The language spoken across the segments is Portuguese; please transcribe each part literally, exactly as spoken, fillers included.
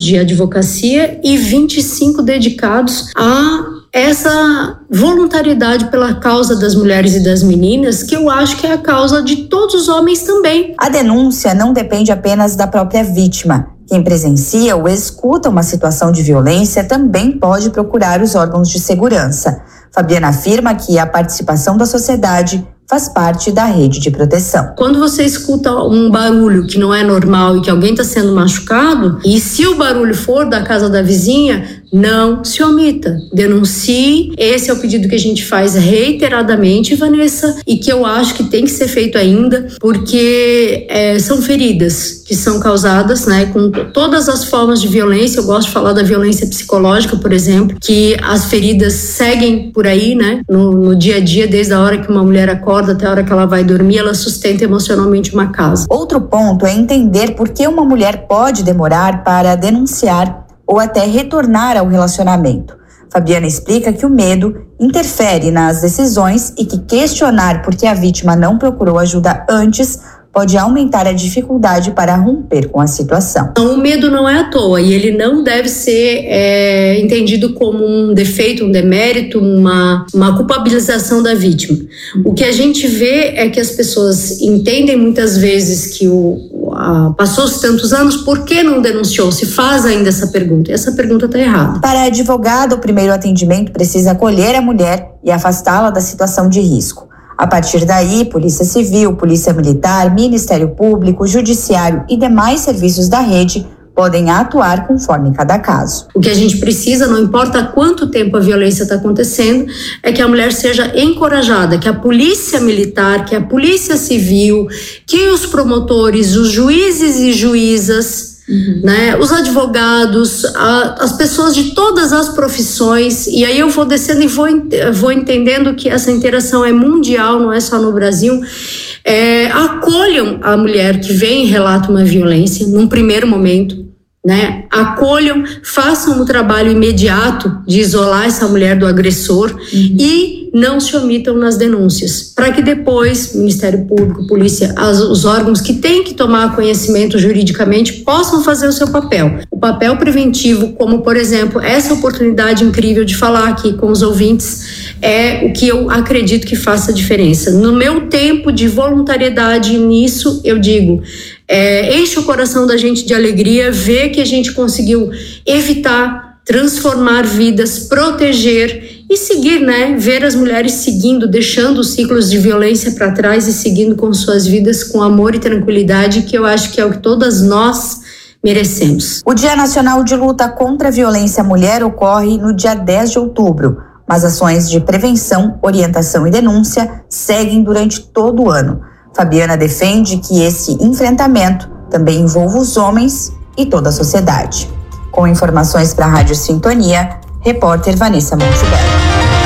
de advocacia e vinte e cinco dedicados a essa voluntariedade pela causa das mulheres e das meninas, que eu acho que é a causa de todos os homens também. A denúncia não depende apenas da própria vítima. Quem presencia ou escuta uma situação de violência também pode procurar os órgãos de segurança. Fabiana afirma que a participação da sociedade faz parte da rede de proteção. Quando você escuta um barulho que não é normal e que alguém está sendo machucado, e se o barulho for da casa da vizinha, não se omita, denuncie. Esse é o pedido que a gente faz reiteradamente, Vanessa, e que eu acho que tem que ser feito ainda, porque é, são feridas que são causadas, né, com todas as formas de violência. Eu gosto de falar da violência psicológica, por exemplo, que as feridas seguem por aí, né, no, no dia a dia, desde a hora que uma mulher acorda até a hora que ela vai dormir, ela sustenta emocionalmente uma casa. Outro ponto é entender por que uma mulher pode demorar para denunciar ou até retornar ao relacionamento. Fabiana explica que o medo interfere nas decisões e que questionar por que a vítima não procurou ajuda antes pode aumentar a dificuldade para romper com a situação. O medo não é à toa e ele não deve ser é, entendido como um defeito, um demérito, uma, uma culpabilização da vítima. O que a gente vê é que as pessoas entendem muitas vezes que o, a, passou-se tantos anos, por que não denunciou? Se faz ainda essa pergunta. E essa pergunta está errada. Para a advogada, o primeiro atendimento precisa acolher a mulher e afastá-la da situação de risco. A partir daí, Polícia Civil, Polícia Militar, Ministério Público, Judiciário e demais serviços da rede podem atuar conforme cada caso. O que a gente precisa, não importa quanto tempo a violência está acontecendo, é que a mulher seja encorajada, que a Polícia Militar, que a Polícia Civil, que os promotores, os juízes e juízas, Uhum. né, os advogados, a, as pessoas de todas as profissões, e aí eu vou descendo e vou, vou entendendo que essa interação é mundial, não é só no Brasil, é, acolham a mulher que vem e relata uma violência num primeiro momento, né, acolham, façam o trabalho imediato de isolar essa mulher do agressor uhum. e não se omitam nas denúncias, para que depois Ministério Público, Polícia, as, os órgãos que têm que tomar conhecimento juridicamente possam fazer o seu papel. O papel preventivo, como por exemplo, essa oportunidade incrível de falar aqui com os ouvintes, é o que eu acredito que faça a diferença. No meu tempo de voluntariedade nisso, eu digo, é, enche o coração da gente de alegria, ver que a gente conseguiu evitar, transformar vidas, proteger e seguir, né? Ver as mulheres seguindo, deixando os ciclos de violência para trás e seguindo com suas vidas com amor e tranquilidade, que eu acho que é o que todas nós merecemos. O Dia Nacional de Luta contra a Violência à Mulher ocorre no dia dez de outubro, mas ações de prevenção, orientação e denúncia seguem durante todo o ano. Fabiana defende que esse enfrentamento também envolva os homens e toda a sociedade. Com informações para a Rádio Sintonia, repórter Vanessa Monteberg.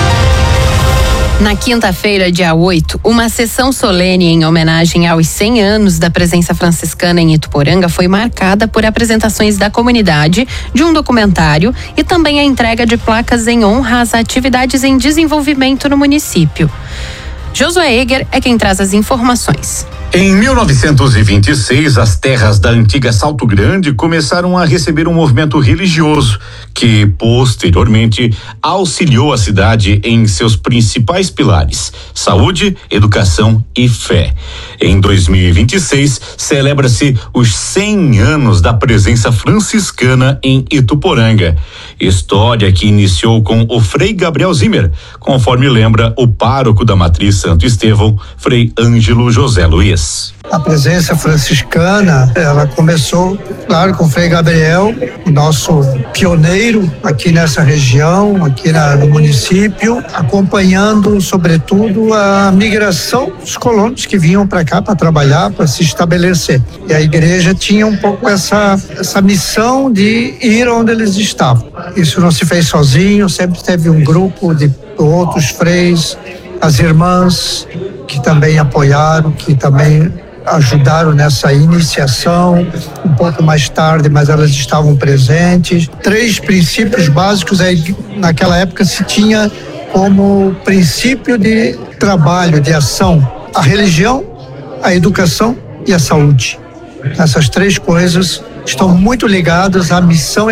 Na quinta-feira, dia oito, uma sessão solene em homenagem aos cem anos da presença franciscana em Ituporanga foi marcada por apresentações da comunidade, de um documentário e também a entrega de placas em honra às atividades em desenvolvimento no município. Josué Eger é quem traz as informações. Em mil novecentos e vinte e seis, as terras da antiga Salto Grande começaram a receber um movimento religioso que, posteriormente, auxiliou a cidade em seus principais pilares: saúde, educação e fé. Em dois mil e vinte e seis, celebra-se os cem anos da presença franciscana em Ituporanga. História que iniciou com o Frei Gabriel Zimmer, conforme lembra o pároco da Matriz Santo Estevão, Frei Ângelo José Luiz. A presença franciscana, ela começou, claro, com o Frei Gabriel, o nosso pioneiro aqui nessa região, aqui na, no município, acompanhando, sobretudo, a migração dos colonos que vinham para cá para trabalhar, para se estabelecer. E a igreja tinha um pouco essa, essa missão de ir onde eles estavam. Isso não se fez sozinho, sempre teve um grupo de outros freis, as irmãs que também apoiaram, que também ajudaram nessa iniciação, um pouco mais tarde, mas elas estavam presentes. Três princípios básicos aí, naquela época se tinha como princípio de trabalho, de ação: a religião, a educação e a saúde. Essas três coisas estão muito ligadas à missão